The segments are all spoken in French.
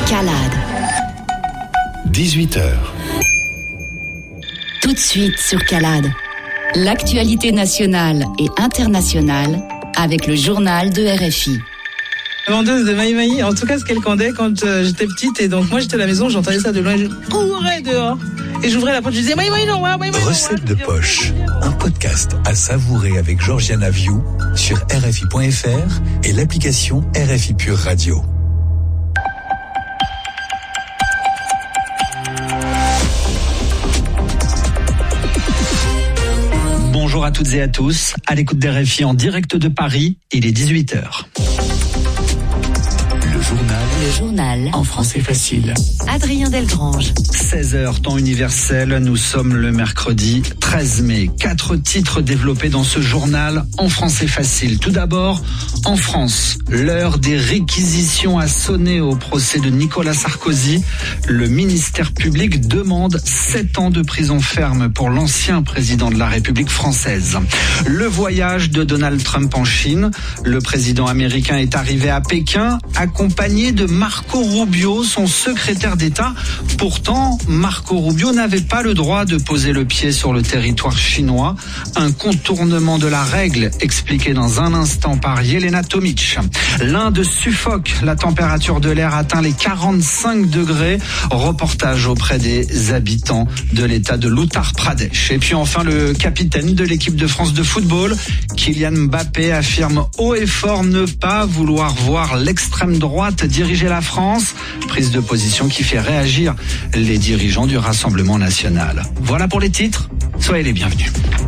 CALAD. 18h. Tout de suite sur CALAD. L'actualité nationale et internationale avec le journal de RFI. Vendeuse de maï, en tout cas ce qu'elle vendait quand j'étais petite, et donc moi j'étais à la maison, j'entendais ça de loin, je courais dehors et j'ouvrais la porte, je disais maï non. Recette de poche, un podcast à savourer avec Georgiana Viou sur RFI.fr et l'application RFI Pure Radio. Bonjour à toutes et à tous, à l'écoute d'RFI en direct de Paris, il est 18h. Le journal en français facile. Adrien Delgrange. 16h, temps universel, nous sommes le mercredi 13 mai. 4 titres développés dans ce journal en français facile. Tout d'abord, en France, l'heure des réquisitions a sonné au procès de Nicolas Sarkozy. Le ministère public demande 7 ans de prison ferme pour l'ancien président de la République française. Le voyage de Donald Trump en Chine. Le président américain est arrivé à Pékin, accompagné de Marco Rubio, son secrétaire d'État. Pourtant, Marco Rubio n'avait pas le droit de poser le pied sur le territoire chinois. Un contournement de la règle, expliqué dans un instant par Yelena Tomic. L'Inde suffoque, la température de l'air atteint les 45 degrés. Reportage auprès des habitants de l'état de l'Uttar Pradesh. Et puis enfin, le capitaine de l'équipe de France de football, Kylian Mbappé, affirme haut et fort ne pas vouloir voir l'extrême droite diriger la France. Prise de position qui fait réagir les dirigeants du Rassemblement national. Voilà pour les titres, soyez les bienvenus.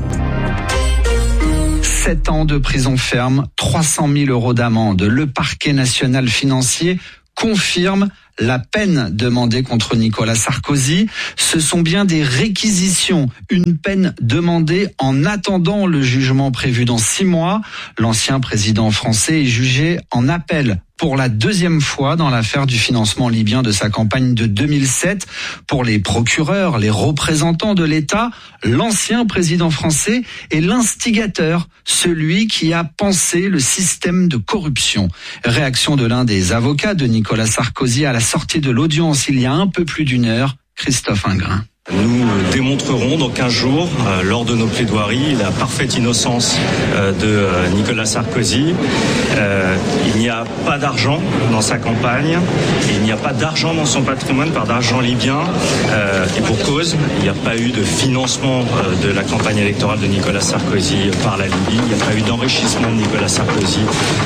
7 ans de prison ferme, 300 000 euros d'amende. Le parquet national financier confirme la peine demandée contre Nicolas Sarkozy. Ce sont bien des réquisitions, une peine demandée en attendant le jugement prévu dans 6 mois. L'ancien président français est jugé en appel pour la 2e fois dans l'affaire du financement libyen de sa campagne de 2007. Pour les procureurs, les représentants de l'État, l'ancien président français est l'instigateur, celui qui a pensé le système de corruption. Réaction de l'un des avocats de Nicolas Sarkozy à la sortie de l'audience il y a un peu plus d'1 heure, Christophe Ingrain. Nous démontrerons dans 15 jours, lors de nos plaidoiries, la parfaite innocence de Nicolas Sarkozy. Il n'y a pas d'argent dans sa campagne, il n'y a pas d'argent dans son patrimoine, pas d'argent libyen, et pour cause, il n'y a pas eu de financement de la campagne électorale de Nicolas Sarkozy par la Libye, il n'y a pas eu d'enrichissement de Nicolas Sarkozy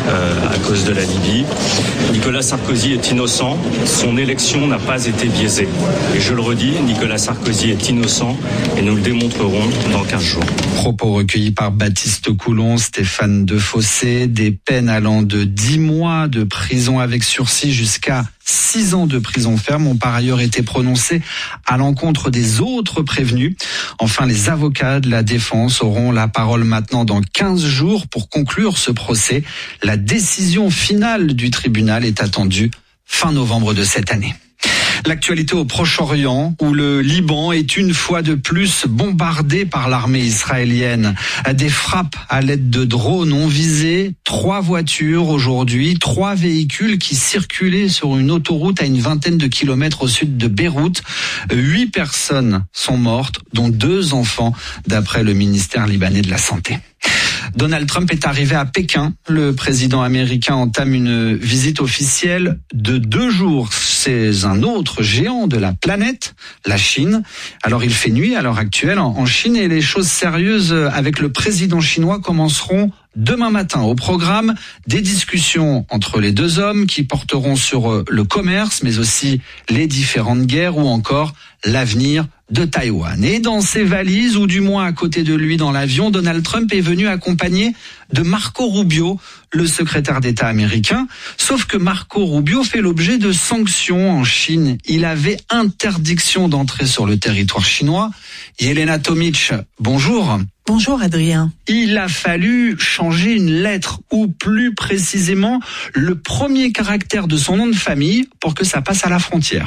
à cause de la Libye. Nicolas Sarkozy est innocent, son élection n'a pas été biaisée. Et je le redis, Nicolas Sarkozy est innocent et nous le démontrerons dans 15 jours. Propos recueillis par Baptiste Coulon, Stéphane Defossé, des peines allant de 10 mois de prison avec sursis jusqu'à 6 ans de prison ferme ont par ailleurs été prononcés à l'encontre des autres prévenus. Enfin, les avocats de la défense auront la parole maintenant dans 15 jours pour conclure ce procès. La décision finale du tribunal est attendue fin novembre de cette année. L'actualité au Proche-Orient, où le Liban est une fois de plus bombardé par l'armée israélienne. Des frappes à l'aide de drones ont visé 3 voitures aujourd'hui, 3 véhicules qui circulaient sur une autoroute à une vingtaine de kilomètres au sud de Beyrouth. 8 personnes sont mortes, dont 2 enfants, d'après le ministère libanais de la Santé. Donald Trump est arrivé à Pékin. Le président américain entame une visite officielle de 2 jours. C'est un autre géant de la planète, la Chine. Alors il fait nuit à l'heure actuelle en Chine et les choses sérieuses avec le président chinois commenceront demain matin. Au programme, des discussions entre les 2 hommes qui porteront sur le commerce, mais aussi les différentes guerres ou encore l'avenir de Taïwan. Et dans ses valises, ou du moins à côté de lui dans l'avion, Donald Trump est venu accompagné de Marco Rubio, le secrétaire d'État américain. Sauf que Marco Rubio fait l'objet de sanctions en Chine. Il avait interdiction d'entrer sur le territoire chinois. Yelena Tomic, bonjour. Bonjour Adrien. Il a fallu changer une lettre, ou plus précisément le premier caractère de son nom de famille pour que ça passe à la frontière.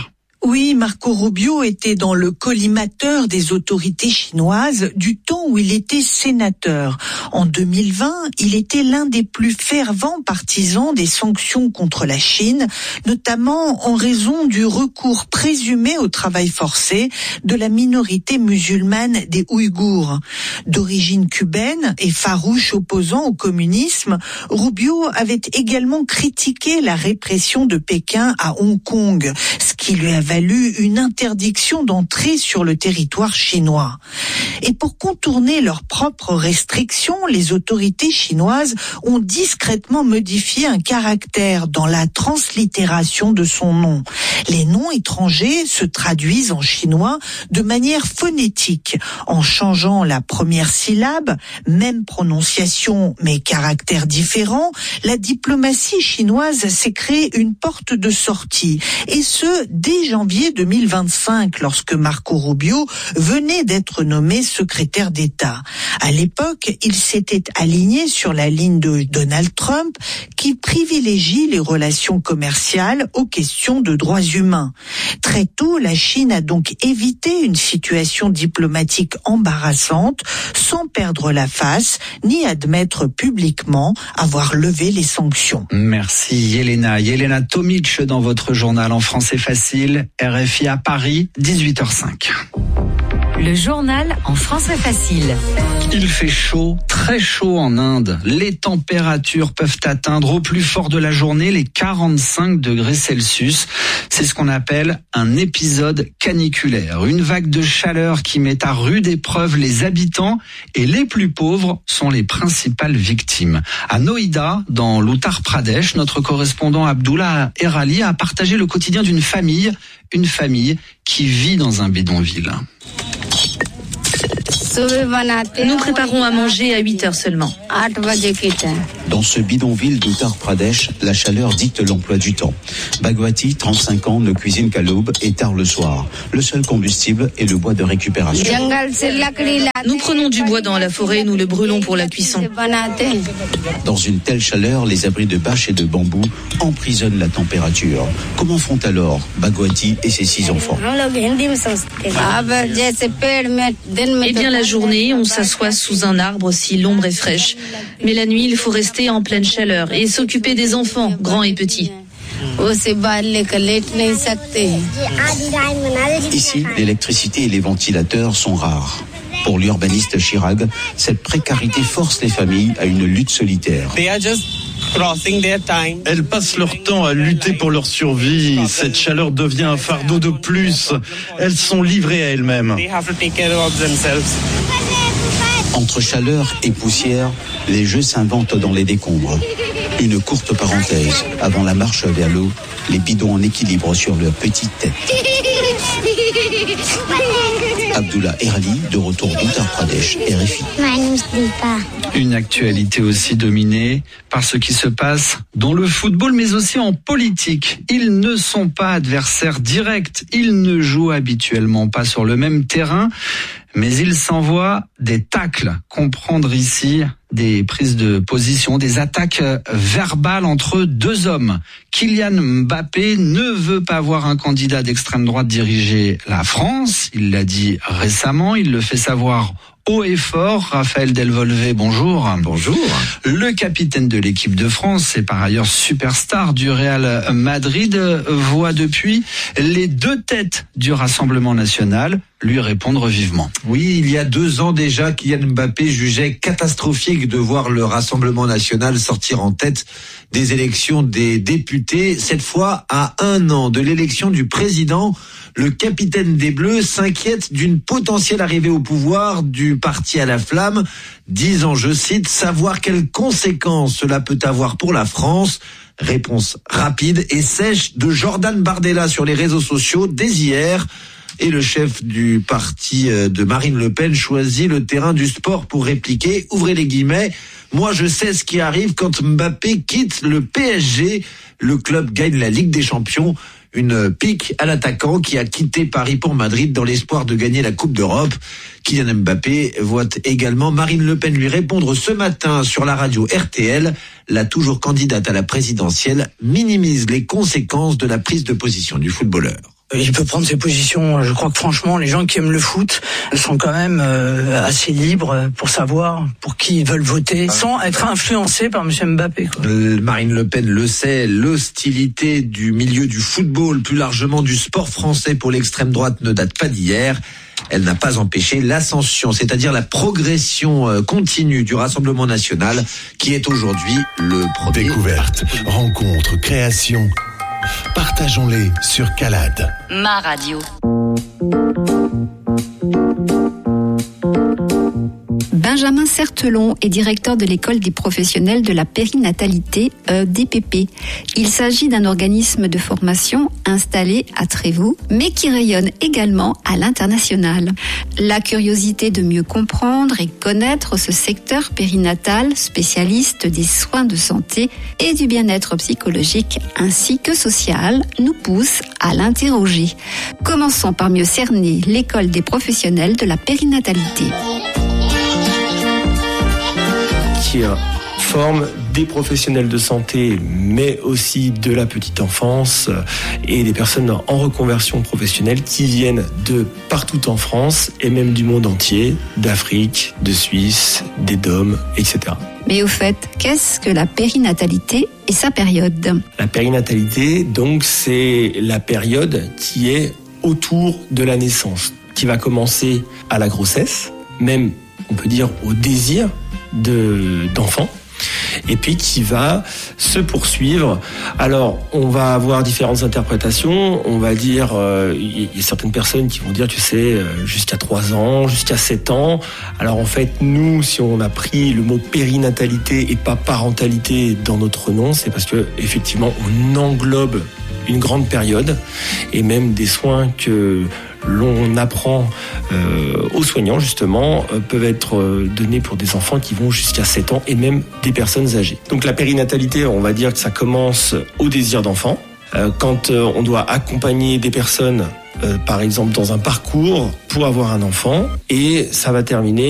Oui, Marco Rubio était dans le collimateur des autorités chinoises du temps où il était sénateur. En 2020, il était l'un des plus fervents partisans des sanctions contre la Chine, notamment en raison du recours présumé au travail forcé de la minorité musulmane des Ouïghours. D'origine cubaine et farouche opposant au communisme, Rubio avait également critiqué la répression de Pékin à Hong Kong, ce qui lui a valu une interdiction d'entrée sur le territoire chinois. Et pour contourner leurs propres restrictions, les autorités chinoises ont discrètement modifié un caractère dans la translittération de son nom. Les noms étrangers se traduisent en chinois de manière phonétique, en changeant la première syllabe, même prononciation mais caractère différent. La diplomatie chinoise s'est créée une porte de sortie, et ce dès janvier 2025, lorsque Marco Rubio venait d'être nommé secrétaire d'État. À l'époque, il s'était aligné sur la ligne de Donald Trump, qui privilégie les relations commerciales aux questions de droits humains. Très tôt, la Chine a donc évité une situation diplomatique embarrassante, sans perdre la face, ni admettre publiquement avoir levé les sanctions. Merci Yelena. Yelena Tomic dans votre journal en français facile, RFI à Paris, 18h05. Le journal en français facile. Il fait chaud, très chaud en Inde. Les températures peuvent atteindre au plus fort de la journée les 45 degrés Celsius. C'est ce qu'on appelle un épisode caniculaire. Une vague de chaleur qui met à rude épreuve les habitants, et les plus pauvres sont les principales victimes. À Noida, dans l'Uttar Pradesh, notre correspondant Abdullah Erali a partagé le quotidien d'une famille qui vit dans un bidonville. Nous préparons à manger à 8h seulement. Dans ce bidonville d'Uttar Pradesh, la chaleur dicte l'emploi du temps. Bhagwati, 35 ans, ne cuisine qu'à l'aube et tard le soir. Le seul combustible est le bois de récupération. Nous prenons du bois dans la forêt et nous le brûlons pour la cuisson. Dans une telle chaleur, les abris de bâches et de bambou emprisonnent la température. Comment font alors Bhagwati et ses 6 enfants? Eh bien, la journée, on s'assoit sous un arbre si l'ombre est fraîche. Mais la nuit, il faut rester en pleine chaleur et s'occuper des enfants, grands et petits. Ici, l'électricité et les ventilateurs sont rares. Pour l'urbaniste Chirag, cette précarité force les familles à une lutte solitaire. Elles passent leur temps à lutter pour leur survie. Cette chaleur devient un fardeau de plus. Elles sont livrées à elles-mêmes. Entre chaleur et poussière, les jeux s'inventent dans les décombres. Une courte parenthèse, avant la marche vers l'eau, les bidons en équilibre sur leurs petites têtes. Abdullah Erali, de retour d'Uttar Pradesh, RFI. Une actualité aussi dominée par ce qui se passe dans le football, mais aussi en politique. Ils ne sont pas adversaires directs, ils ne jouent habituellement pas sur le même terrain, mais ils s'envoient des tacles. Comprendre ici des prises de position, des attaques verbales entre deux hommes. Kylian Mbappé ne veut pas voir un candidat d'extrême droite diriger la France. Il l'a dit récemment, il le fait savoir haut et fort. Raphaël Delvolvé, bonjour. Bonjour. Le capitaine de l'équipe de France et par ailleurs superstar du Real Madrid voit depuis les deux têtes du Rassemblement national lui répondre vivement. Oui, il y a 2 ans déjà, Kylian Mbappé jugeait catastrophique de voir le Rassemblement national sortir en tête des élections des députés. Cette fois, à 1 an de l'élection du président, le capitaine des Bleus s'inquiète d'une potentielle arrivée au pouvoir du parti à la flamme, disant, je cite, « savoir quelles conséquences cela peut avoir pour la France ». Réponse rapide et sèche de Jordan Bardella sur les réseaux sociaux dès hier. Et le chef du parti de Marine Le Pen choisit le terrain du sport pour répliquer, ouvrez les guillemets, « Moi je sais ce qui arrive quand Mbappé quitte le PSG, le club gagne la Ligue des Champions ». Une pique à l'attaquant qui a quitté Paris pour Madrid dans l'espoir de gagner la Coupe d'Europe. Kylian Mbappé voit également Marine Le Pen lui répondre ce matin sur la radio RTL. La toujours candidate à la présidentielle minimise les conséquences de la prise de position du footballeur. Il peut prendre ses positions. Je crois que franchement, les gens qui aiment le foot sont quand même assez libres pour savoir pour qui ils veulent voter, sans être influencés par M. Mbappé, quoi. Marine Le Pen le sait, l'hostilité du milieu du football, plus largement du sport français pour l'extrême droite, ne date pas d'hier. Elle n'a pas empêché l'ascension, c'est-à-dire la progression continue du Rassemblement national, qui est aujourd'hui le premier. Découverte, rencontre, création. Partageons-les sur Calade. Ma radio. Benjamin Certelon est directeur de l'école des professionnels de la périnatalité, DPP. Il s'agit d'un organisme de formation installé à Trévoux, mais qui rayonne également à l'international. La curiosité de mieux comprendre et connaître ce secteur périnatal, spécialiste des soins de santé et du bien-être psychologique ainsi que social, nous pousse à l'interroger. Commençons par mieux cerner l'école des professionnels de la périnatalité. Qui forme des professionnels de santé, mais aussi de la petite enfance et des personnes en reconversion professionnelle qui viennent de partout en France et même du monde entier, d'Afrique, de Suisse, des DOM, etc. Mais au fait, qu'est-ce que la périnatalité et sa période ? La périnatalité, donc, c'est la période qui est autour de la naissance, qui va commencer à la grossesse, même, on peut dire, au désir d'enfants, et puis qui va se poursuivre. Alors, on va avoir différentes interprétations. On va dire, il y a certaines personnes qui vont dire, tu sais, jusqu'à 3 ans, jusqu'à 7 ans. Alors, en fait, nous, si on a pris le mot périnatalité et pas parentalité dans notre nom, c'est parce que, effectivement, on englobe une grande période et même des soins que l'on apprend aux soignants, justement, peuvent être donnés pour des enfants qui vont jusqu'à 7 ans et même des personnes âgées. Donc la périnatalité, on va dire que ça commence au désir d'enfant. Quand on doit accompagner des personnes, par exemple, dans un parcours pour avoir un enfant, et ça va terminer